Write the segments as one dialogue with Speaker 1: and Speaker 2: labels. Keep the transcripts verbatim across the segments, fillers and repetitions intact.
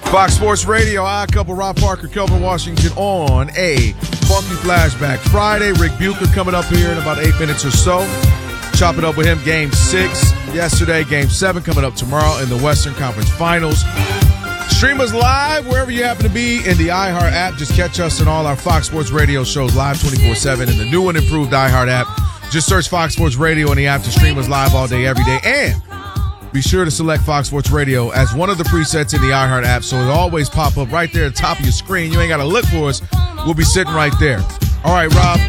Speaker 1: Fox Sports Radio, Odd Couple, Rob Parker, Kelvin Washington on a funky flashback Friday. Rick Bucher coming up here in about eight minutes or so. Chop it up with him. Game six yesterday, game seven coming up tomorrow in the Western Conference Finals. Stream us live wherever you happen to be in the iHeart app. Just catch us in all our Fox Sports Radio shows live twenty-four seven in the new and improved iHeart app. Just search Fox Sports Radio in the app to stream us live all day, every day. And be sure to select Fox Sports Radio as one of the presets in the iHeart app so it'll always pop up right there at the top of your screen. You ain't got to look for us. We'll be sitting right there. All right, Rob.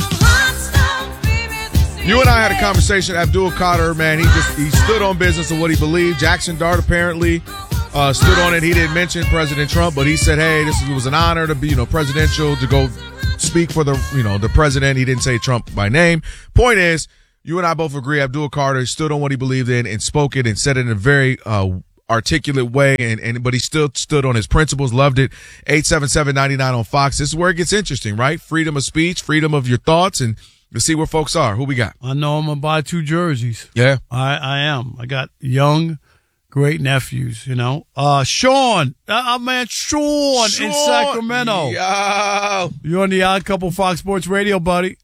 Speaker 1: You and I had a conversation. Abdul Qadir, man, he just he stood on business of what he believed. Jackson Dart apparently uh, stood on it. He didn't mention President Trump, but he said, hey, this was an honor to be, you know, presidential, to go speak for the, you know, the president. He didn't say Trump by name. Point is, you and I both agree Abdul Qadir stood on what he believed in and spoke it and said it in a very uh, articulate way, and, and but he still stood on his principles, loved it. eight seven seven, nine nine on Fox. This is where it gets interesting, right? Freedom of speech, freedom of your thoughts, and let's see where folks are. Who we got?
Speaker 2: I know I'm going to buy two jerseys.
Speaker 1: Yeah.
Speaker 2: I, I am. I got young, great nephews, you know. Uh, Sean, uh, man, Sean,
Speaker 1: Sean
Speaker 2: in Sacramento.
Speaker 1: Yo.
Speaker 2: You're on the Odd Couple Fox Sports Radio, buddy.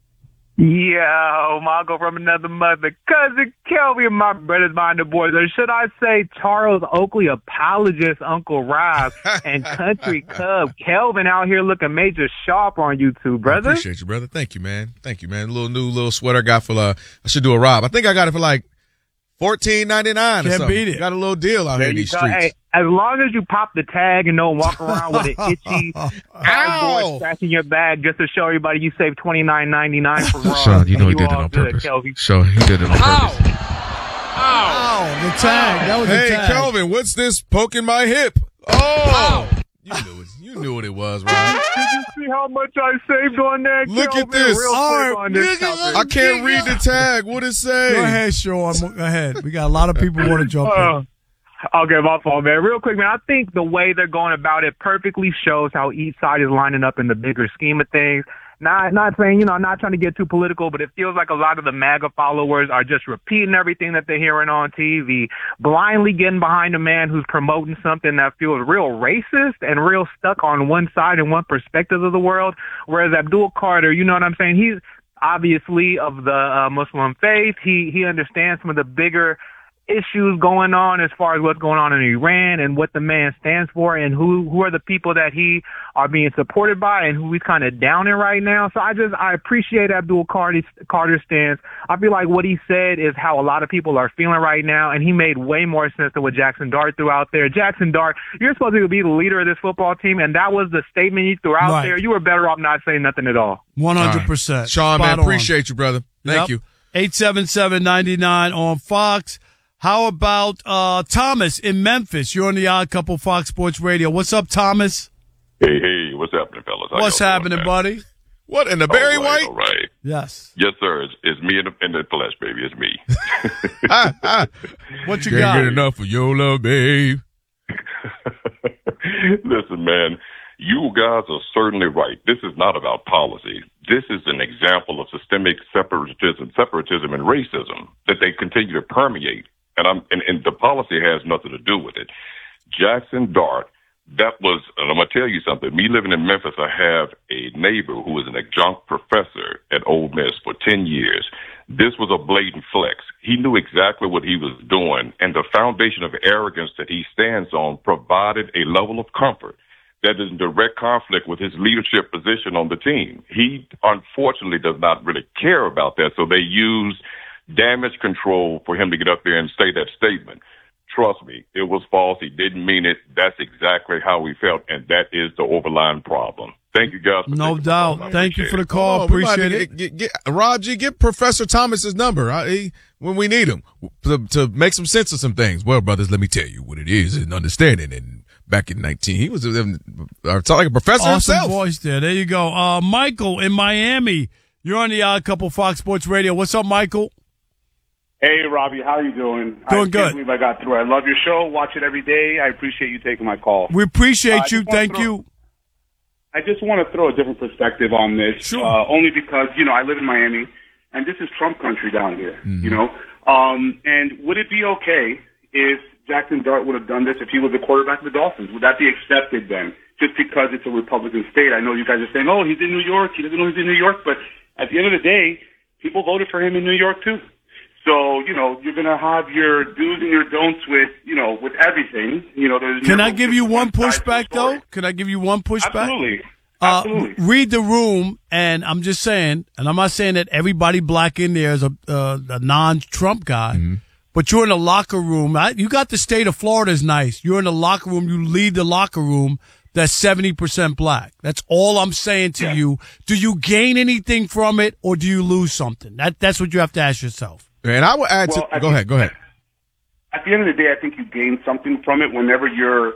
Speaker 3: Yo, Marco from another mother. Cousin Kelvin, my brothers, mind the boys. Or should I say Charles Oakley, apologist Uncle Rob, and Country Cub Kelvin out here looking major sharp on you two, brother.
Speaker 1: I appreciate you, brother. Thank you, man. Thank you, man. A little new little sweater I got for, uh, I should do a Rob. I think I got it for like fourteen ninety-nine or
Speaker 2: Can't
Speaker 1: something.
Speaker 2: beat it.
Speaker 1: Got a little deal out
Speaker 3: There
Speaker 1: here in
Speaker 3: you
Speaker 1: these
Speaker 3: go.
Speaker 1: streets.
Speaker 3: Hey, as long as you pop the tag and don't walk around with an itchy
Speaker 1: Ow!
Speaker 3: cardboard scratching your bag just to show everybody you saved twenty-nine ninety-nine for Raw.
Speaker 1: Sean, you know he
Speaker 3: You
Speaker 1: did it
Speaker 3: all
Speaker 1: on
Speaker 3: good,
Speaker 1: purpose.
Speaker 3: Kelvin.
Speaker 1: Sean, he did it on purpose.
Speaker 2: Ow, the tag. That was
Speaker 1: Hey,
Speaker 2: the tag.
Speaker 1: Kelvin, what's this poking my hip? Oh! You knew it. You knew what it was, Rob.
Speaker 3: Did you see how much I saved on that?
Speaker 1: Look
Speaker 3: Kelvin?
Speaker 1: at this.
Speaker 3: Real
Speaker 2: All
Speaker 3: quick
Speaker 2: right,
Speaker 3: on this
Speaker 2: nigga,
Speaker 3: topic.
Speaker 1: I can't read the tag. What it say?
Speaker 2: Go ahead, Sean. Go ahead. We got a lot of people want to jump
Speaker 3: Uh,
Speaker 2: in.
Speaker 3: Okay, my fault, man. Real quick, man, I think the way they're going about it perfectly shows how each side is lining up in the bigger scheme of things. Not, not saying, you know, I'm not trying to get too political, but it feels like a lot of the MAGA followers are just repeating everything that they're hearing on T V, blindly getting behind a man who's promoting something that feels real racist and real stuck on one side and one perspective of the world. Whereas Abdul Qadir, you know what I'm saying? He's obviously of the uh, Muslim faith. He, he understands some of the bigger issues going on as far as what's going on in Iran and what the man stands for and who, who are the people that he are being supported by and who he's kind of downing right now. So I just, I appreciate Abdul Qadir's, Qadir's stance. I feel like what he said is how a lot of people are feeling right now, and he made way more sense than what Jackson Dart threw out there. Jackson Dart, you're supposed to be the leader of this football team, and that was the statement you threw out
Speaker 2: Right.
Speaker 3: there. You were better off not saying nothing at all.
Speaker 2: one hundred percent.
Speaker 1: All right. Sean,
Speaker 2: Spot
Speaker 1: man,
Speaker 2: on.
Speaker 1: appreciate you, brother. Thank
Speaker 2: Yep.
Speaker 1: you.
Speaker 2: eight seven seven, nine nine on Fox. How about uh, Thomas in Memphis? You're on the Odd Couple Fox Sports Radio. What's up, Thomas?
Speaker 4: Hey, hey, what's happening, fellas? How
Speaker 2: What's
Speaker 4: y'all
Speaker 2: happening,
Speaker 4: doing,
Speaker 2: buddy?
Speaker 1: What, in the Barry
Speaker 4: all right,
Speaker 1: White?
Speaker 4: All right.
Speaker 2: Yes.
Speaker 4: Yes, sir. It's, it's me in the, in the flesh, baby. It's me.
Speaker 1: Ah, ah.
Speaker 2: What you
Speaker 1: Can't
Speaker 2: got?
Speaker 1: get enough of your love, babe.
Speaker 4: Listen, man, you guys are certainly right. This is not about policy. This is an example of systemic separatism, separatism and racism that they continue to permeate. And I'm and, and the policy has nothing to do with it. Jackson Dart, that was, and I'm going to tell you something. Me living in Memphis, I have a neighbor who was an adjunct professor at Ole Miss for ten years. This was a blatant flex. He knew exactly what he was doing, and the foundation of arrogance that he stands on provided a level of comfort that is in direct conflict with his leadership position on the team. He, unfortunately, does not really care about that, so they use damage control for him to get up there and say that statement. Trust me, it was false. He didn't mean it. That's exactly how he felt, and that is the overlying problem. Thank you, guys. For
Speaker 2: No
Speaker 4: taking the
Speaker 2: doubt.
Speaker 4: call. I
Speaker 2: Thank you
Speaker 4: appreciate
Speaker 2: for the
Speaker 4: it.
Speaker 2: call.
Speaker 1: Oh, we might
Speaker 2: Appreciate
Speaker 1: be-
Speaker 2: it.
Speaker 1: Get, get, Rod G, get Professor Thomas's number uh, he, when we need him to, to make some sense of some things. Well, brothers, let me tell you what it is and understanding. And back in nineteen, he was uh, uh, like a professor
Speaker 2: Awesome
Speaker 1: himself.
Speaker 2: voice there. There you go. Uh, Michael in Miami. You're on the Odd Couple Fox Sports Radio. What's up, Michael?
Speaker 5: Hey, Robbie, how you doing?
Speaker 2: Doing
Speaker 5: I
Speaker 2: good.
Speaker 5: can't believe I got through. I love your show. Watch it every day. I appreciate you taking my call.
Speaker 2: We appreciate
Speaker 5: Uh, I
Speaker 2: you.
Speaker 5: just wanna
Speaker 2: Thank
Speaker 5: throw-
Speaker 2: you.
Speaker 5: I just want to throw a different perspective on this,
Speaker 2: Sure.
Speaker 5: uh, only because, you know, I live in Miami, and this is Trump country down here,
Speaker 2: Mm-hmm.
Speaker 5: you know. Um, and would it be okay if Jackson Dart would have done this if he was the quarterback of the Dolphins? Would that be accepted then? Just because it's a Republican state? I know you guys are saying, oh, he's in New York. He doesn't know he's in New York. But at the end of the day, people voted for him in New York, too. So, you know, you're going to have your do's and your don'ts with, you know, with everything. You know, there's
Speaker 2: Can I give you one pushback, though? Can I give you one pushback?
Speaker 5: Absolutely.
Speaker 2: Uh,
Speaker 5: Absolutely.
Speaker 2: Read the room, and I'm just saying, and I'm not saying that everybody black in there is a, uh, a non-Trump guy, mm-hmm. but you're in the locker room. I, you got the state of Florida is nice. You're in the locker room. You lead the locker room. That's seventy percent black. That's all I'm saying to
Speaker 5: yeah.
Speaker 2: you. Do you gain anything from it, or do you lose something? That That's what you have to ask yourself.
Speaker 1: And I will add
Speaker 5: well,
Speaker 1: to – go ahead, go ahead.
Speaker 5: At the end of the day, I think you gain something from it whenever you're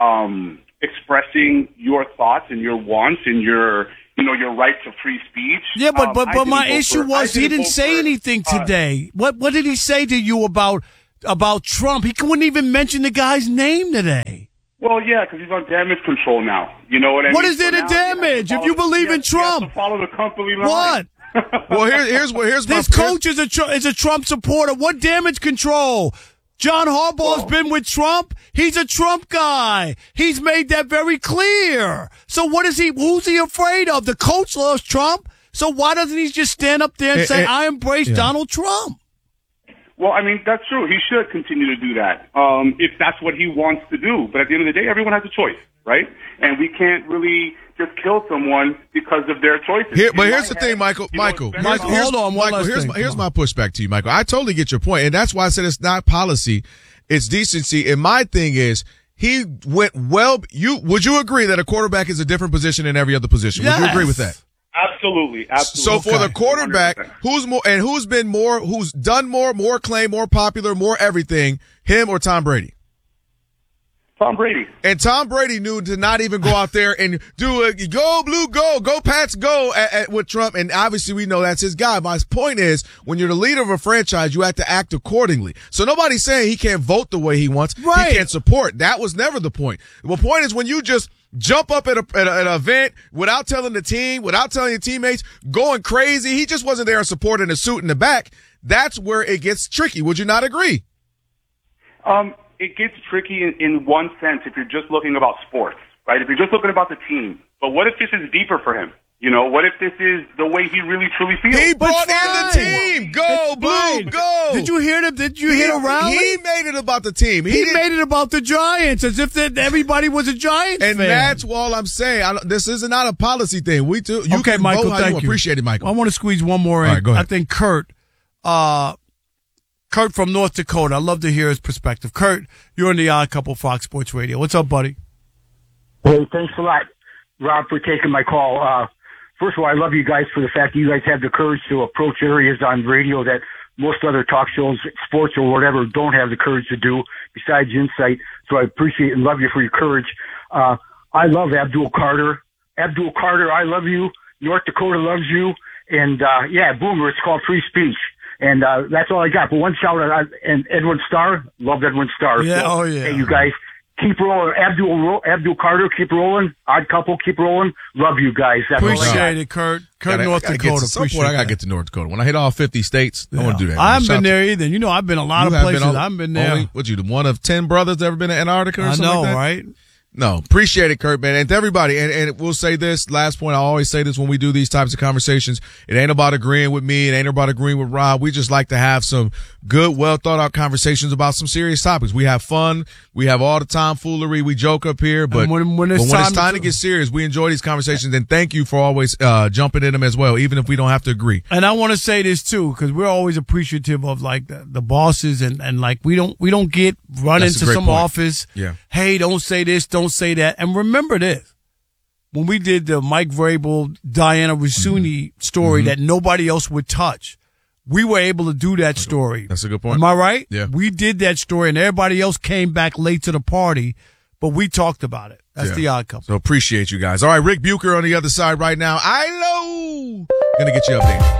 Speaker 5: um, expressing your thoughts and your wants and your, you know, your right to free speech.
Speaker 2: Yeah, but
Speaker 5: um,
Speaker 2: but, but my issue
Speaker 5: for,
Speaker 2: was he didn't say
Speaker 5: for,
Speaker 2: anything
Speaker 5: uh,
Speaker 2: today. What what did he say to you about about Trump? He wouldn't even mention the guy's name today.
Speaker 5: Well, yeah, because he's on damage control now. You know what I
Speaker 2: what
Speaker 5: mean?
Speaker 2: What is there
Speaker 5: so
Speaker 2: to damage if you believe
Speaker 5: has,
Speaker 2: in Trump?
Speaker 5: He has to follow the company line.
Speaker 2: What?
Speaker 1: Well, here, here's what here's
Speaker 2: this
Speaker 1: my
Speaker 2: coach is a is a Trump supporter. What damage control? John Harbaugh's
Speaker 5: Whoa.
Speaker 2: been with Trump. He's a Trump guy. He's made that very clear. So what is he? Who's he afraid of? The coach loves Trump. So why doesn't he just stand up there and
Speaker 1: Eh,
Speaker 2: say,
Speaker 1: eh,
Speaker 2: "I embrace
Speaker 1: yeah.
Speaker 2: Donald Trump"?
Speaker 5: Well, I mean, that's true. He should continue to do that um, if that's what he wants to do. But at the end of the day, everyone has a choice, right? And we can't really just kill someone because of their choices.
Speaker 1: Here, but
Speaker 5: In
Speaker 1: here's
Speaker 5: my
Speaker 1: the
Speaker 5: head,
Speaker 1: thing, Michael.
Speaker 5: you know,
Speaker 1: Michael,
Speaker 5: it's better
Speaker 1: Michael,
Speaker 5: off-
Speaker 1: here's,
Speaker 2: Hold on, one
Speaker 1: Michael,
Speaker 2: last
Speaker 1: here's,
Speaker 2: thing.
Speaker 1: my, here's
Speaker 2: Come
Speaker 1: my pushback to you, Michael. I totally get your point, and that's why I said it's not policy, it's decency. And my thing is, he went well. You would you agree that a quarterback is a different position than every other position? Would you
Speaker 2: Yes.
Speaker 1: agree with that?
Speaker 5: Absolutely, absolutely.
Speaker 1: So for the quarterback,
Speaker 5: one hundred percent.
Speaker 1: who's more and who's been more, who's done more, more claim, more popular, more everything, him or Tom Brady?
Speaker 5: Tom Brady.
Speaker 1: And Tom Brady knew to not even go out there and do a go blue, go, go Pats, go at, at, with Trump. And obviously we know that's his guy. My point is, when you're the leader of a franchise, you have to act accordingly. So nobody's saying he can't vote the way he wants.
Speaker 2: Right.
Speaker 1: He can't support. That was never the point. The point is when you just jump up at, a, at, a, at an event without telling the team, without telling your teammates, going crazy. He just wasn't there in support in a suit in the back. That's where it gets tricky. Would you not agree?
Speaker 5: Um, it gets tricky in, in one sense if you're just looking about sports, right? If you're just looking about the team. But what if this is deeper for him? You know, what if this is the way he really truly feels?
Speaker 1: He brought in
Speaker 2: fine.
Speaker 1: the team. Go,
Speaker 2: It's
Speaker 1: Blue,
Speaker 2: fine.
Speaker 1: go.
Speaker 2: Did you hear the? Did you
Speaker 1: He,
Speaker 2: hear the rally?
Speaker 1: he made it about the team. He,
Speaker 2: He
Speaker 1: didn't-
Speaker 2: made it about the Giants as if that everybody was a Giants
Speaker 1: and
Speaker 2: fan.
Speaker 1: that's all I'm saying. I, don't- this is not a policy thing. We do. You
Speaker 2: okay,
Speaker 1: can
Speaker 2: Michael.
Speaker 1: vote how
Speaker 2: Thank
Speaker 1: you
Speaker 2: you.
Speaker 1: appreciate it, Michael.
Speaker 2: I want to squeeze one more in.
Speaker 1: All right, go ahead.
Speaker 2: I think Kurt, uh, Kurt from North Dakota. I'd love to hear his perspective. Kurt, you're on the Odd Couple Fox Sports Radio. What's up, buddy?
Speaker 6: Hey, thanks a lot, Rob, for taking my call. Uh, first of all, I love you guys for the fact that you guys have the courage to approach areas on radio that most other talk shows, sports or whatever, don't have the courage to do, besides insight. So I appreciate and love you for your courage. Uh, I love Abdul Carter. Abdul Carter, I love you. North Dakota loves you. And, uh, yeah, Boomer, it's called free speech. And, uh, that's all I got. But one shout out, and Edwin Starr, love Edwin Starr.
Speaker 2: Yeah,
Speaker 6: So,
Speaker 2: oh, yeah.
Speaker 6: Hey, you guys. Keep rolling. Abdul Ro- Abdul Carter, keep rolling. Odd Couple, keep rolling. Love you guys. That's all I got.
Speaker 2: Appreciate it, Kurt. Kurt,
Speaker 1: Gotta-
Speaker 2: North
Speaker 1: gotta get
Speaker 2: Dakota.
Speaker 1: to some
Speaker 2: Appreciate
Speaker 1: point, I gotta
Speaker 2: that.
Speaker 1: get to North Dakota. When I hit all fifty states, I want to do that.
Speaker 2: I haven't
Speaker 1: Shout
Speaker 2: been
Speaker 1: out
Speaker 2: there either. You know, I've been a lot
Speaker 1: You
Speaker 2: of
Speaker 1: have
Speaker 2: places.
Speaker 1: all-
Speaker 2: I haven't been there.
Speaker 1: Only, what you, the one of ten brothers that ever been to Antarctica or
Speaker 2: I
Speaker 1: something
Speaker 2: know,
Speaker 1: like that?
Speaker 2: right?
Speaker 1: No, appreciate it, Kurt, man. And to everybody, and, and we'll say this, last point, I always say this when we do these types of conversations. It ain't about agreeing with me. It ain't about agreeing with Rob. We just like to have some good, well thought out conversations about some serious topics. We have fun. We have all the tomfoolery. We joke up here, but
Speaker 2: And when- when it's
Speaker 1: but when it's
Speaker 2: time
Speaker 1: time
Speaker 2: to-
Speaker 1: to get serious, we enjoy these conversations. And thank you for always uh, jumping in them as well, even if we don't have to agree.
Speaker 2: And I want to say this too, because we're always appreciative of like the, the bosses and, and like we don't we don't get run
Speaker 1: That's a
Speaker 2: into
Speaker 1: great
Speaker 2: some
Speaker 1: point.
Speaker 2: office.
Speaker 1: Yeah.
Speaker 2: Hey, don't say this, don't say that. And remember this. When we did the Mike Vrabel, Diana Rossini
Speaker 1: Mm-hmm.
Speaker 2: story that nobody else would touch, we were able to do that story.
Speaker 1: That's a good point.
Speaker 2: Am I right?
Speaker 1: Yeah.
Speaker 2: We did that story and everybody else came back late to the party, but we talked about it. That's
Speaker 1: Yeah.
Speaker 2: the Odd Couple.
Speaker 1: So appreciate you guys. All right, Rick Bucher on the other side right now. I know. Gonna get you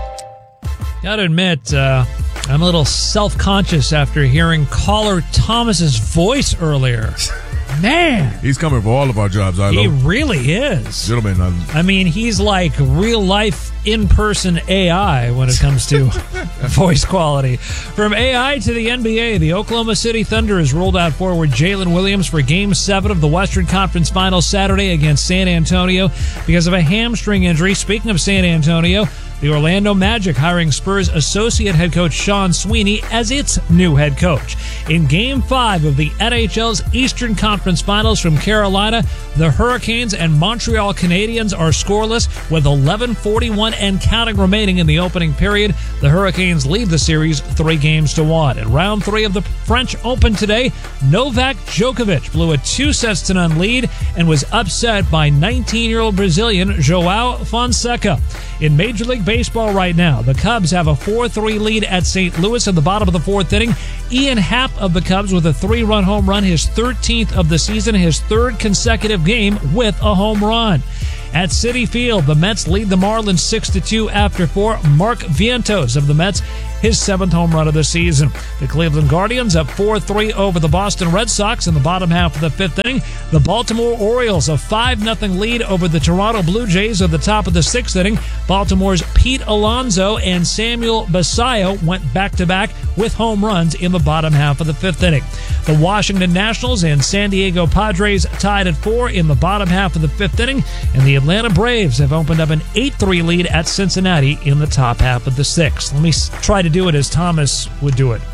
Speaker 1: updated.
Speaker 7: Gotta admit, uh, I'm a little self-conscious after hearing caller Thomas's voice earlier. Man.
Speaker 1: He's coming for all of our jobs, I
Speaker 7: He
Speaker 1: know.
Speaker 7: really is.
Speaker 1: Gentlemen, I'm,
Speaker 7: I mean, he's like real-life, in-person A I when it comes to voice quality. From A I to the N B A, the Oklahoma City Thunder has rolled out forward Jalen Williams for Game seven of the Western Conference Finals Saturday against San Antonio because of a hamstring injury. Speaking of San Antonio, the Orlando Magic hiring Spurs associate head coach Sean Sweeney as its new head coach. In Game five of the N H L's Eastern Conference Finals from Carolina, the Hurricanes and Montreal Canadiens are scoreless with eleven forty-one and counting remaining in the opening period. The Hurricanes lead the series three games to one. In round three of the French Open today, Novak Djokovic blew a two sets to none lead and was upset by nineteen-year-old Brazilian João Fonseca. In Major League Baseball right now, the Cubs have a four three lead at Saint Louis in the bottom of the fourth inning. Ian Happ of the Cubs with a three-run home run, his thirteenth of the season, his third consecutive game with a home run. At Citi Field, the Mets lead the Marlins six to two after four. Mark Vientos of the Mets, his seventh home run of the season. The Cleveland Guardians up four three over the Boston Red Sox in the bottom half of the fifth inning. The Baltimore Orioles a five nothing lead over the Toronto Blue Jays at the top of the sixth inning. Baltimore's Pete Alonso and Samuel Basallo went back-to-back with home runs in the bottom half of the fifth inning. The Washington Nationals and San Diego Padres tied at four in the bottom half of the fifth inning, and the Atlanta Braves have opened up an eight three lead at Cincinnati in the top half of the sixth. Let me try to do it as Thomas would do it.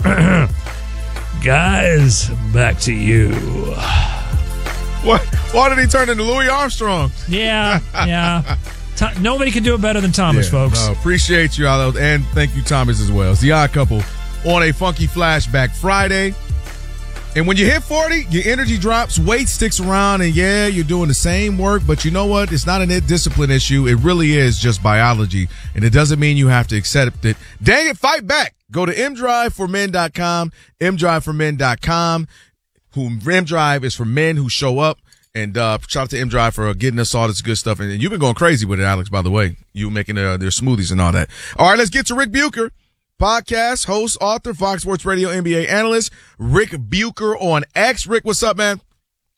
Speaker 7: Guys, back to you.
Speaker 1: what? Why did he turn into Louis Armstrong?
Speaker 7: Yeah, yeah. Th- Nobody can do it better than Thomas,
Speaker 1: yeah,
Speaker 7: folks.
Speaker 1: No, appreciate you, Aldo, and thank you, Thomas, as well. It's the Odd Couple on a Funky Flashback Friday. And when you hit forty, your energy drops, weight sticks around, and yeah, you're doing the same work, but you know what? It's not a discipline issue. It really is just biology, and it doesn't mean you have to accept it. Dang it, fight back. Go to m drive for men dot com, m drive for men dot com. Who M Drive is for men who show up. And uh, shout out to M Drive for uh, getting us all this good stuff. And, and you've been going crazy with it, Alex, by the way. You making uh, their smoothies and all that. All right, let's get to Rick Bucher. Podcast, host, author, Fox Sports Radio N B A analyst, Rick Bucher on X. Rick, what's up, man?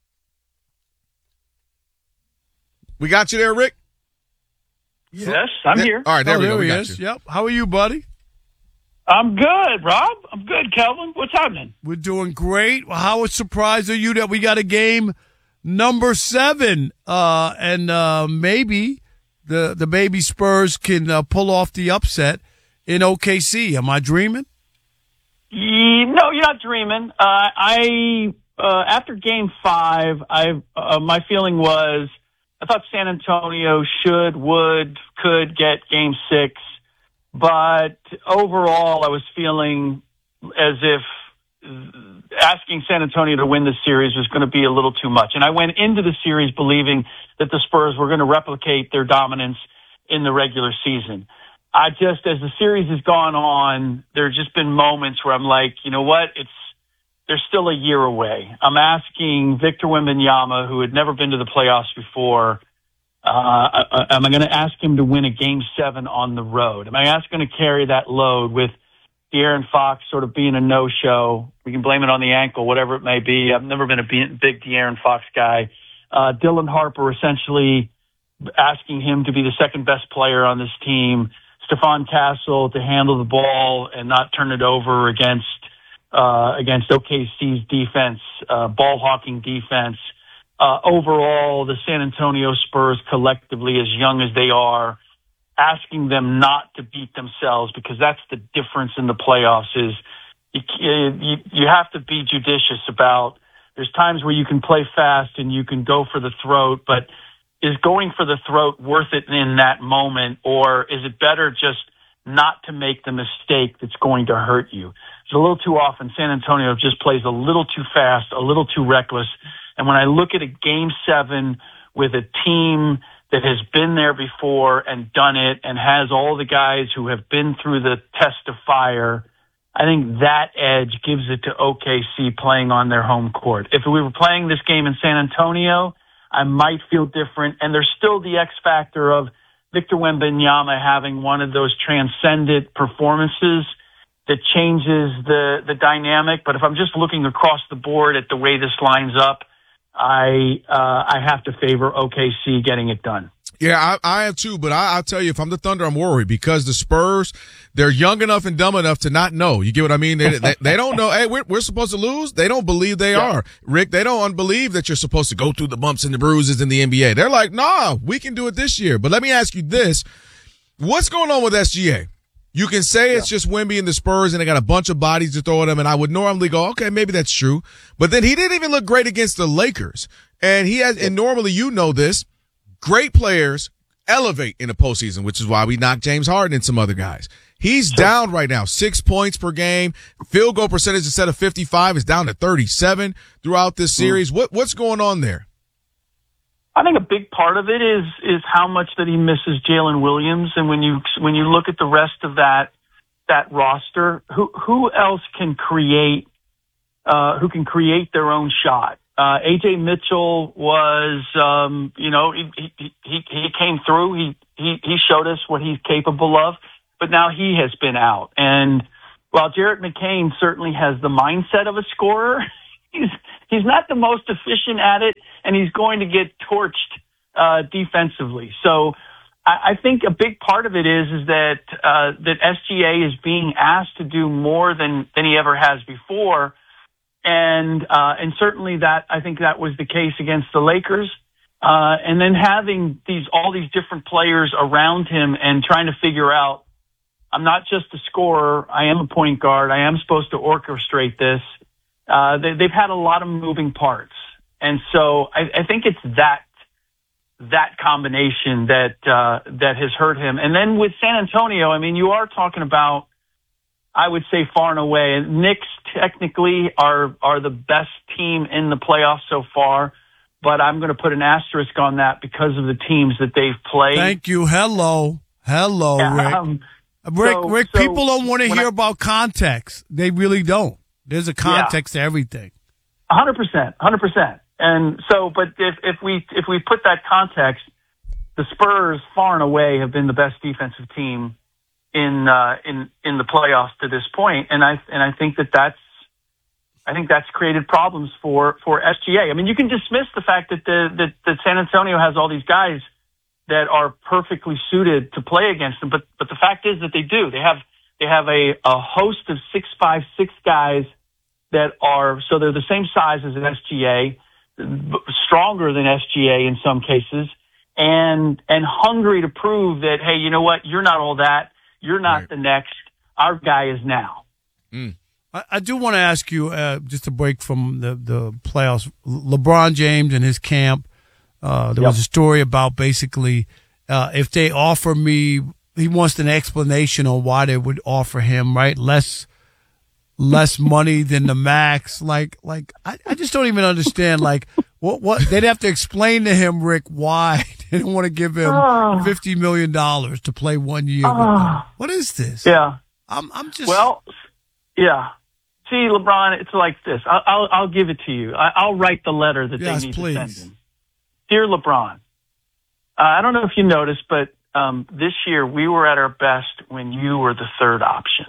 Speaker 1: We got you there, Rick?
Speaker 8: Yes, I'm here.
Speaker 1: All right, there
Speaker 2: oh,
Speaker 1: we
Speaker 2: there
Speaker 1: go. We
Speaker 2: he
Speaker 1: got
Speaker 2: is.
Speaker 1: you.
Speaker 2: Yep. How are you, buddy?
Speaker 8: I'm good, Rob. I'm good, Kelvin. What's happening?
Speaker 2: We're doing great. Well, how surprised are you that we got a game number seven, uh, and uh, maybe the the baby Spurs can uh, pull off the upset in O K C? Am I dreaming?
Speaker 8: You, no, you're not dreaming. Uh, I uh, after Game Five, I uh, my feeling was I thought San Antonio should, would, could get Game Six. But overall, I was feeling as if asking San Antonio to win this series was going to be a little too much. And I went into the series believing that the Spurs were going to replicate their dominance in the regular season. I just, as the series has gone on, there have just been moments where I'm like, you know what? It's, they're still a year away. I'm asking Victor Wembanyama, who had never been to the playoffs before, Uh, am I going to ask him to win a game seven on the road? Am I ask going to carry that load with De'Aaron Fox sort of being a no-show? We can blame it on the ankle, whatever it may be. I've never been a big De'Aaron Fox guy. Uh, Dylan Harper essentially asking him to be the second best player on this team. Stephon Castle to handle the ball and not turn it over against, uh, against O K C's defense, uh, ball hawking defense. Uh, overall, the San Antonio Spurs collectively, as young as they are, asking them not to beat themselves, because that's the difference in the playoffs is you, you, you have to be judicious about, there's times where you can play fast and you can go for the throat, but is going for the throat worth it in that moment, or is it better just not to make the mistake that's going to hurt you? It's a little too often San Antonio just plays a little too fast, a little too reckless. And when I look at a game seven with a team that has been there before and done it and has all the guys who have been through the test of fire, I think that edge gives it to O K C playing on their home court. If we were playing this game in San Antonio, I might feel different. And there's still the X factor of Victor Wembanyama having one of those transcendent performances that changes the, the dynamic. But if I'm just looking across the board at the way this lines up, I uh, I have to favor O K C getting it done.
Speaker 1: Yeah, I, I am too, but I, I'll tell you, if I'm the Thunder, I'm worried because the Spurs, they're young enough and dumb enough to not know. You get what I mean? They they, they don't know, hey, we're, we're supposed to lose. They don't believe they yeah. are. Rick, they don't unbelieve that you're supposed to go through the bumps and the bruises in the N B A. They're like, nah, we can do it this year. But let me ask you this. What's going on with S G A? You can say yeah. it's just Wemby and the Spurs and they got a bunch of bodies to throw at them, and I would normally go, okay, maybe that's true. But then he didn't even look great against the Lakers. And he has, and normally you know this, great players elevate in the postseason, which is why we knocked James Harden and some other guys. He's down right now, six points per game. Field goal percentage instead of fifty-five is down to thirty-seven throughout this series. Mm. What what's going on there?
Speaker 8: I think a big part of it is is how much that he misses Jalen Williams, and when you when you look at the rest of that that roster, who who else can create uh, who can create their own shot? Uh, A J Mitchell was, um, you know, he, he, he, he came through. He, he, he showed us what he's capable of, but now he has been out. And while Jarrett McCain certainly has the mindset of a scorer, he's, he's not the most efficient at it, and he's going to get torched, uh, defensively. So I, I think a big part of it is, is that, uh, that S G A is being asked to do more than, than he ever has before. And, uh, and certainly that, I think that was the case against the Lakers. Uh, and then having these, all these different players around him and trying to figure out, I'm not just a scorer. I am a point guard. I am supposed to orchestrate this. Uh, they, they've had a lot of moving parts. And so I, I think it's that, that combination that, uh, that has hurt him. And then with San Antonio, I mean, you are talking about, I would say far and away, Knicks technically are are the best team in the playoffs so far, but I'm going to put an asterisk on that because of the teams that they've played.
Speaker 2: Thank you. Hello. Hello, Rick. Um, Rick, so, Rick so people don't want to hear I, about context. They really don't. There's a context yeah, to everything.
Speaker 8: one hundred percent. one hundred percent. And so, but if, if we if we put that context, the Spurs far and away have been the best defensive team in uh, in in the playoffs to this point, and I and I think that that's I think that's created problems for for S G A. I mean, you can dismiss the fact that the that, that San Antonio has all these guys that are perfectly suited to play against them, but but the fact is that they do. They have they have a a host of six five six guys that are so they're the same size as an S G A, stronger than S G A in some cases, and and hungry to prove that, hey, you know what, you're not all that. You're not right. the next. Our guy is now.
Speaker 2: Mm. I, I do want to ask you, uh, just to break from the, the playoffs, LeBron James and his camp, uh, there yep. was a story about basically uh, if they offer me, he wants an explanation on why they would offer him, right, less less money than the max. Like, like I, I just don't even understand, like, what, what they'd have to explain to him, Rick, why they don't want to give him oh. fifty million dollars to play one year. Oh. With them. What is this?
Speaker 8: Yeah.
Speaker 2: I'm, I'm just.
Speaker 8: Well, yeah. See, LeBron, it's like this. I'll, I'll, I'll give it to you. I, I'll write the letter that
Speaker 2: yes,
Speaker 8: they need
Speaker 2: please.
Speaker 8: to send him. Dear LeBron, uh, I don't know if you noticed, but um, this year we were at our best when you were the third option.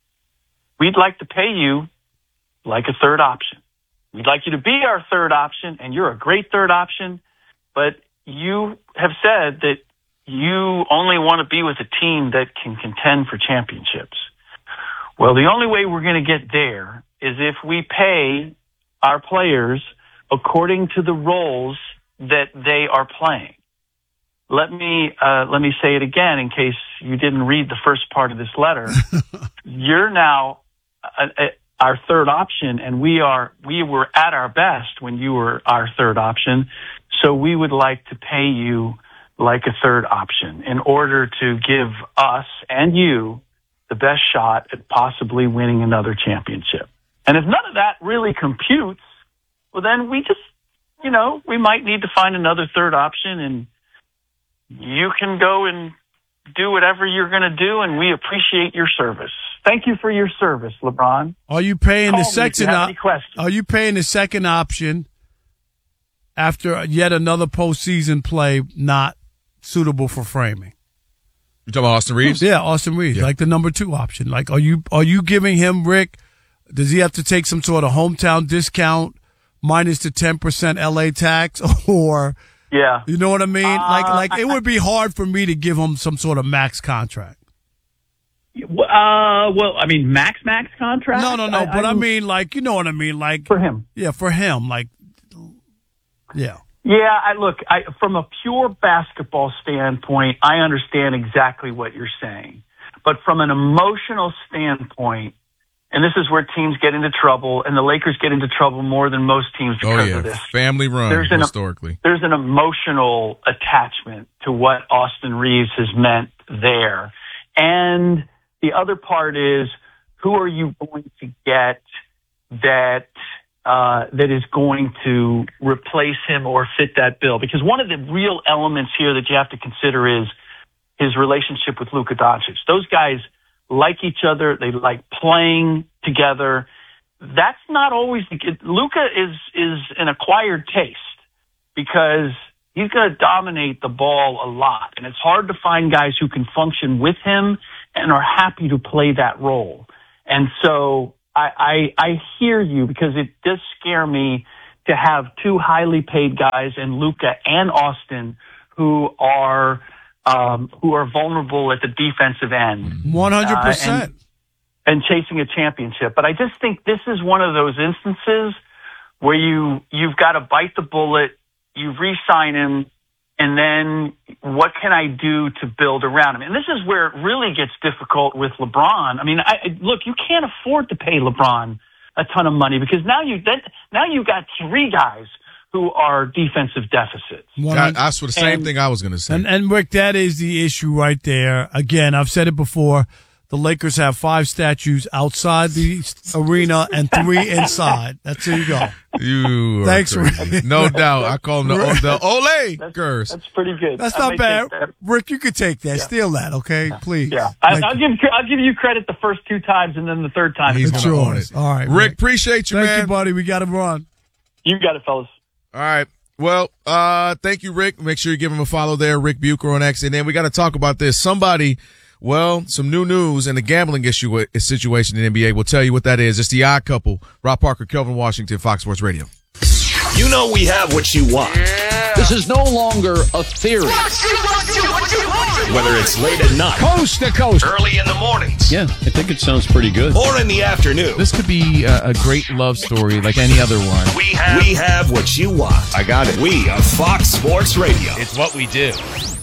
Speaker 8: We'd like to pay you like a third option. We'd like you to be our third option, and you're a great third option, but you have said that you only want to be with a team that can contend for championships. Well, the only way we're going to get there is if we pay our players according to the roles that they are playing. Let me uh, let me say it again in case you didn't read the first part of this letter. You're now a, a, our third option, and we are we were at our best when you were our third option. So we would like to pay you like a third option in order to give us and you the best shot at possibly winning another championship. And if none of that really computes, well, then we just, you know, we might need to find another third option, and you can go and do whatever you're going to do, and we appreciate your service. Thank you for your service, LeBron.
Speaker 2: Are you paying
Speaker 8: Call
Speaker 2: the second?
Speaker 8: Op-
Speaker 2: are you paying the second option after yet another postseason play not suitable for framing?
Speaker 1: You talking about Austin Reeves?
Speaker 2: Yeah, Austin Reeves, yeah. Like the number two option. Like, are you are you giving him, Rick? Does he have to take some sort of hometown discount minus the ten percent L A tax, or
Speaker 8: Yeah.
Speaker 2: you know what I mean?
Speaker 8: Uh,
Speaker 2: like, like it would be hard for me to give him some sort of max contract.
Speaker 8: Uh, well, I mean, max max contract.
Speaker 2: No, no, no.
Speaker 8: I,
Speaker 2: but I,
Speaker 8: I
Speaker 2: mean, like, you know what I mean? Like
Speaker 8: for him.
Speaker 2: Yeah, for him. Like, yeah.
Speaker 8: Yeah, I look, I, from a pure basketball standpoint, I understand exactly what you're saying. But from an emotional standpoint, and this is where teams get into trouble, and the Lakers get into trouble more than most teams because
Speaker 1: oh, yeah.
Speaker 8: of this.
Speaker 1: Family run,
Speaker 8: there's an,
Speaker 1: historically.
Speaker 8: There's an emotional attachment to what Austin Reeves has meant there. And the other part is, who are you going to get that Uh, that is going to replace him or fit that bill? Because one of the real elements here that you have to consider is his relationship with Luka Doncic. Those guys like each other. They like playing together. That's not always the – Luka is, is an acquired taste because he's going to dominate the ball a lot. And it's hard to find guys who can function with him and are happy to play that role. And so – I, I, I hear you because it does scare me to have two highly paid guys in Luka and Austin who are um, who are vulnerable at the defensive end.
Speaker 2: One hundred percent.
Speaker 8: And chasing a championship. But I just think this is one of those instances where you you've got to bite the bullet, you re-sign him, and then what can I do to build around him? And this is where it really gets difficult with LeBron. I mean, I, look, you can't afford to pay LeBron a ton of money because now you that, now you've got three guys who are defensive deficits.
Speaker 1: I, that's what the same
Speaker 8: and,
Speaker 1: thing I was going to say.
Speaker 2: And, and Rick, that is the issue right there. Again, I've said it before. The Lakers have five statues outside the arena and three inside. That's there you go.
Speaker 1: You
Speaker 2: Thanks,
Speaker 1: Rick. No doubt. I call him the, the Ole
Speaker 8: that's,
Speaker 1: curse.
Speaker 8: That's pretty good.
Speaker 2: That's
Speaker 8: I
Speaker 2: not bad.
Speaker 8: That.
Speaker 2: Rick, you could take that.
Speaker 8: Yeah.
Speaker 2: Steal that, okay?
Speaker 8: Yeah.
Speaker 2: Please.
Speaker 8: Yeah. I, I'll give I'll give you credit the first two times and then the third time.
Speaker 1: He's
Speaker 2: it's
Speaker 1: going to own
Speaker 2: yours.
Speaker 1: it.
Speaker 2: All right,
Speaker 1: Rick,
Speaker 2: Rick.
Speaker 1: appreciate you,
Speaker 2: Thank
Speaker 1: man.
Speaker 2: you, buddy. We got to run.
Speaker 8: You got it, fellas.
Speaker 1: All right. Well, uh, thank you, Rick. Make sure you give him a follow there, Rick Bucher on X. And then we got to talk about this. Somebody, well, some new news in the gambling issue situation in the N B A. We'll tell you what that is. It's the Odd Couple. Rob Parker, Kelvin Washington, Fox Sports Radio.
Speaker 9: You know we have what you want.
Speaker 10: Yeah. This is no longer a theory.
Speaker 9: Whether it's late at night,
Speaker 10: coast to coast,
Speaker 9: early in the mornings.
Speaker 11: Yeah, I think it sounds pretty good.
Speaker 9: Or in the afternoon.
Speaker 11: This could be a, a great love story like any other one.
Speaker 9: We have, we have what you want.
Speaker 11: I got it.
Speaker 9: We are Fox Sports Radio.
Speaker 11: It's what we do.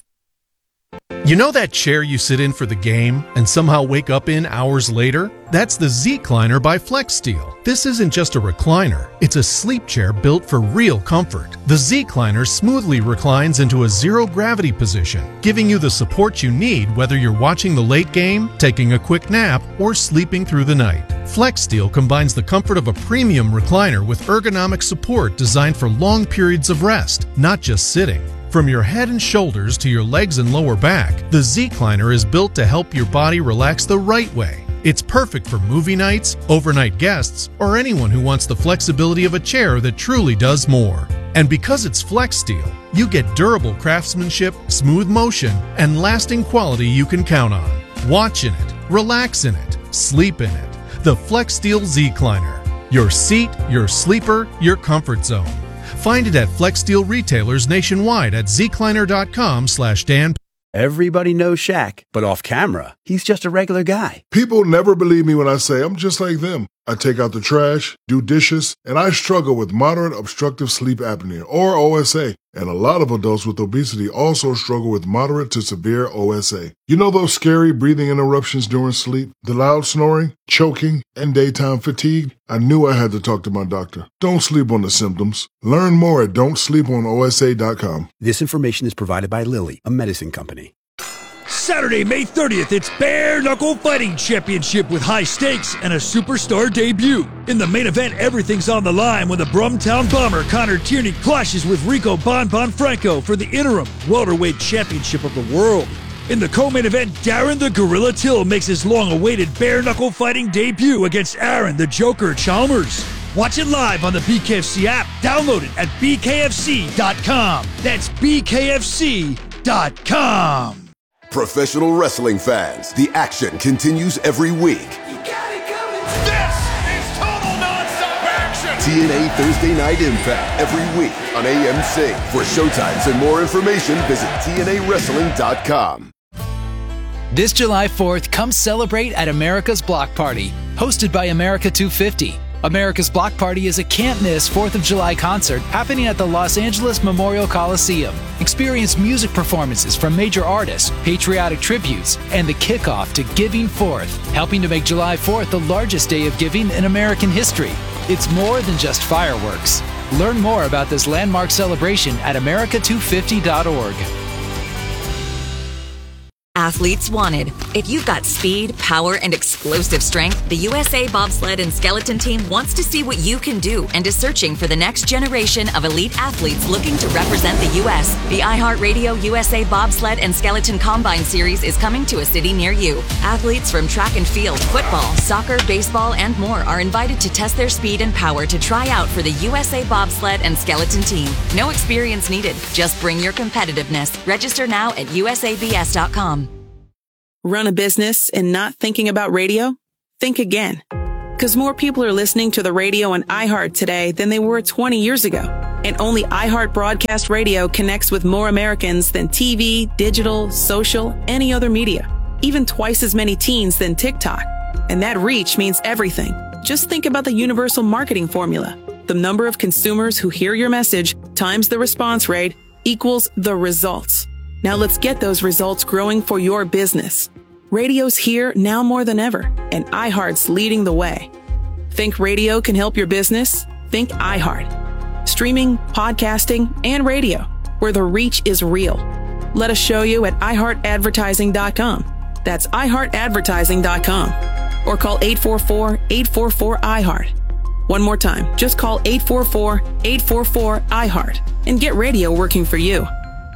Speaker 12: You know that chair you sit in for the game and somehow wake up in hours later? That's the Z-Cliner by FlexSteel. This isn't just a recliner, it's a sleep chair built for real comfort. The Z-Cliner smoothly reclines into a zero-gravity position, giving you the support you need whether you're watching the late game, taking a quick nap, or sleeping through the night. FlexSteel combines the comfort of a premium recliner with ergonomic support designed for long periods of rest, not just sitting. From your head and shoulders to your legs and lower back, the Z-Cliner is built to help your body relax the right way. It's perfect for movie nights, overnight guests, or anyone who wants the flexibility of a chair that truly does more. And because it's FlexSteel, you get durable craftsmanship, smooth motion, and lasting quality you can count on. Watch in it, relax in it, sleep in it. The FlexSteel Z-Cliner. Your seat, your sleeper, your comfort zone. Find it at FlexSteel retailers nationwide at zcliner.com slash Dan.
Speaker 13: Everybody knows Shaq, but off camera, he's just a regular guy.
Speaker 14: People never believe me when I say I'm just like them. I take out the trash, do dishes, and I struggle with moderate obstructive sleep apnea, or O S A. And a lot of adults with obesity also struggle with moderate to severe O S A. You know those scary breathing interruptions during sleep? The loud snoring, choking, and daytime fatigue? I knew I had to talk to my doctor. Don't sleep on the symptoms. Learn more at don't sleep on O S A dot com.
Speaker 13: This information is provided by Lilly, a medicine company.
Speaker 15: Saturday, May thirtieth, it's Bare Knuckle Fighting Championship with high stakes and a superstar debut. In the main event, everything's on the line when the Brumtown Bomber Connor Tierney clashes with Rico Bon Bon Franco for the interim welterweight championship of the world. In the co-main event, Darren the Gorilla Till makes his long-awaited Bare Knuckle Fighting debut against Aaron the Joker Chalmers. Watch it live on the B K F C app. Download it at b k f c dot com. That's b k f c dot com.
Speaker 16: Professional wrestling fans, the action continues every week.
Speaker 9: You got it coming. This is total nonstop action.
Speaker 16: T N A Thursday Night Impact every week on A M C. For showtimes and more information, visit T N A wrestling dot com.
Speaker 17: This July fourth, come celebrate at America's Block Party, hosted by America two fifty. America's Block Party is a can't-miss fourth of July concert happening at the Los Angeles Memorial Coliseum. Experience music performances from major artists, patriotic tributes, and the kickoff to Giving Fourth, helping to make July fourth the largest day of giving in American history. It's more than just fireworks. Learn more about this landmark celebration at America two fifty dot org.
Speaker 18: Athletes wanted. If you've got speed, power, and explosive strength, the U S A Bobsled and Skeleton Team wants to see what you can do and is searching for the next generation of elite athletes looking to represent the U S The iHeartRadio U S A Bobsled and Skeleton Combine Series is coming to a city near you. Athletes from track and field, football, soccer, baseball, and more are invited to test their speed and power to try out for the U S A Bobsled and Skeleton Team. No experience needed. Just bring your competitiveness. Register now at U S A B S dot com.
Speaker 19: Run a business and not thinking about radio? Think again. Because more people are listening to the radio on iHeart today than they were twenty years ago. And only iHeart Broadcast Radio connects with more Americans than T V, digital, social, any other media. Even twice as many teens than TikTok. And that reach means everything. Just think about the universal marketing formula. The number of consumers who hear your message times the response rate equals the results. Now let's get those results growing for your business. Radio's here now more than ever, and iHeart's leading the way. Think radio can help your business? Think iHeart. Streaming, podcasting, and radio, where the reach is real. Let us show you at i heart advertising dot com. That's i heart advertising dot com. Or call eight four four, eight four four, I heart. One more time, just call eight four four, eight four four, I heart and get radio working for you.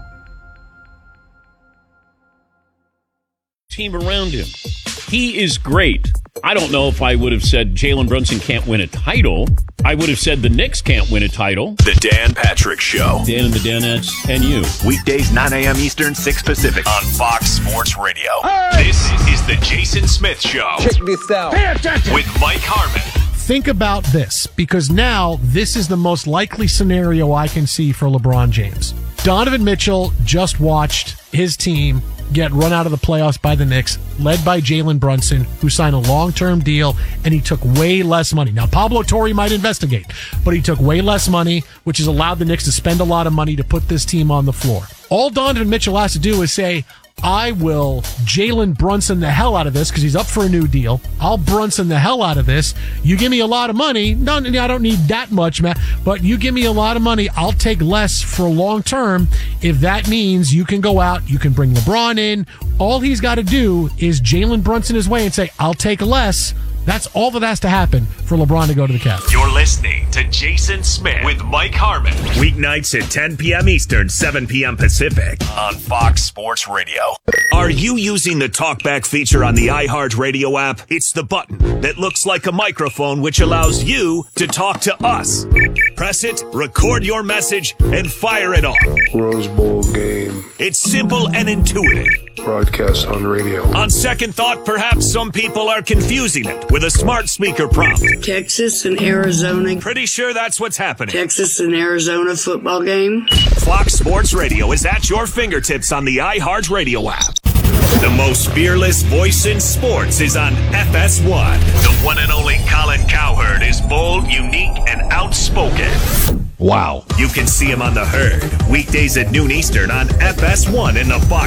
Speaker 20: Team around him. He is great. I don't know if I would have said Jalen Brunson can't win a title. I would have said the Knicks can't win a title.
Speaker 9: The Dan Patrick Show.
Speaker 20: Dan and the Danettes and you.
Speaker 9: Weekdays, nine a.m. Eastern, six Pacific. On Fox Sports Radio. Hey! This is the Jason Smith Show.
Speaker 10: Check this out.
Speaker 9: Pay attention. With Mike Harmon.
Speaker 21: Think about this, because now this is the most likely scenario I can see for LeBron James. Donovan Mitchell just watched his team get run out of the playoffs by the Knicks, led by Jalen Brunson, who signed a long-term deal, and he took way less money. Now, Pablo Torre might investigate, but he took way less money, which has allowed the Knicks to spend a lot of money to put this team on the floor. All Donovan Mitchell has to do is say, I will Jalen Brunson the hell out of this because he's up for a new deal. I'll Brunson the hell out of this. You give me a lot of money. No, I don't need that much, Matt, but you give me a lot of money. I'll take less for long term. If that means you can go out, you can bring LeBron in. All he's got to do is Jalen Brunson his way and say, I'll take less. That's all that has to happen for LeBron to go to the Cavs.
Speaker 9: You're listening to Jason Smith with Mike Harmon. Weeknights at ten p.m. Eastern, seven p.m. Pacific on Fox Sports Radio. Are you using the TalkBack feature on the iHeartRadio app? It's the button that looks like a microphone which allows you to talk to us. Press it, record your message, and fire it off.
Speaker 22: Rose Bowl game.
Speaker 9: It's simple and intuitive.
Speaker 22: Broadcast on radio.
Speaker 9: On second thought, perhaps some people are confusing it with a smart speaker prompt.
Speaker 23: Texas and Arizona.
Speaker 9: Pretty sure that's what's happening.
Speaker 23: Texas and Arizona football game.
Speaker 9: Fox Sports Radio is at your fingertips on the iHeartRadio app. The most fearless voice in sports is on F S one. The one and only Colin Cowherd is bold, unique, and outspoken. Wow. You can see him on The Herd, weekdays at noon Eastern on F S one in the Fox